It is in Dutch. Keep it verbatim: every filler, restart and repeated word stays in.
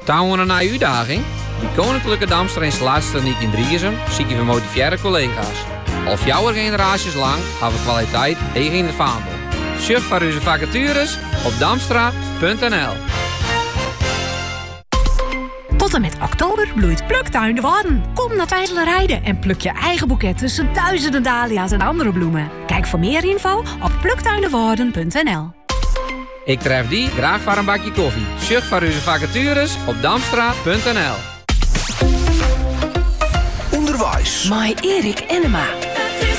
Touwen een nieuwe uitdaging? Die Koninklijke Damster installatietechniek in Driessen zieken we motiveerde collega's. Al jouw generaties lang hebben we kwaliteit eigen in het vaandel. Surf voor onze vacatures op damstra punt n l. Tot en met oktober bloeit Pluktuin de Waarden. Kom naar Twijfelen en pluk je eigen boeket tussen duizenden dahlia's en andere bloemen. Kijk voor meer info op pluktuindewaarden punt n l. Ik tref die graag voor een bakje koffie. Surf voor onze vacatures op damstra punt n l. Onderwijs. My Erik Enema.